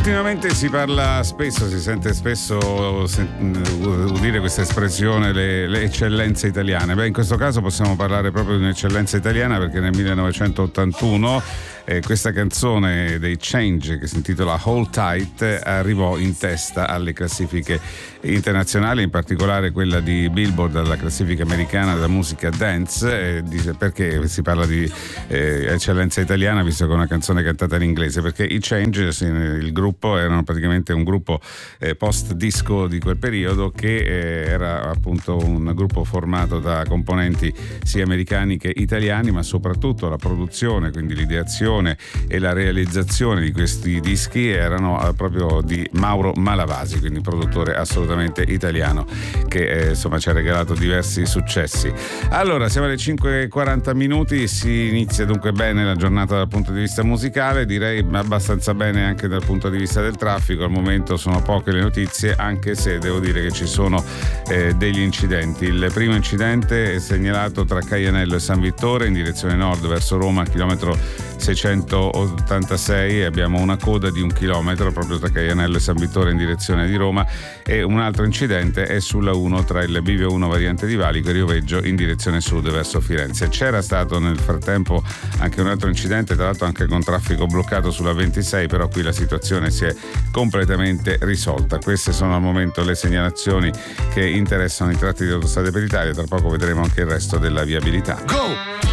Ultimamente si parla spesso, si sente spesso udire questa espressione, le eccellenze italiane. Beh, in questo caso possiamo parlare proprio di un'eccellenza italiana, perché nel 1981 questa canzone dei Change, che si intitola Hold Tight, arrivò in testa alle classifiche internazionali, in particolare quella di Billboard, la classifica americana della musica dance. Perché si parla di eccellenza italiana, visto che è una canzone cantata in inglese? Perché i Change, il gruppo, erano praticamente un gruppo post-disco di quel periodo, che era appunto un gruppo formato da componenti sia americani che italiani, ma soprattutto la produzione, quindi l'ideazione e la realizzazione di questi dischi erano proprio di Mauro Malavasi, quindi produttore assolutamente italiano, che insomma ci ha regalato diversi successi. Allora, siamo alle 5:40, si inizia dunque bene la giornata dal punto di vista musicale, direi abbastanza bene anche dal punto di vista del traffico. Al momento sono poche le notizie, anche se devo dire che ci sono degli incidenti. Il primo incidente è segnalato tra Caianello e San Vittore in direzione nord verso Roma, chilometro 686. Abbiamo una coda di 1 chilometro proprio tra Caianello e San Vittore in direzione di Roma, e un altro incidente è sulla 1 tra il Bivio 1 variante di Valico e Rioveggio in direzione sud verso Firenze. C'era stato nel frattempo anche un altro incidente, tra l'altro anche con traffico bloccato sulla 26, però qui la situazione si è completamente risolta. Queste sono al momento le segnalazioni che interessano i tratti di Autostrade per l'Italia. Tra poco vedremo anche il resto della viabilità. Go!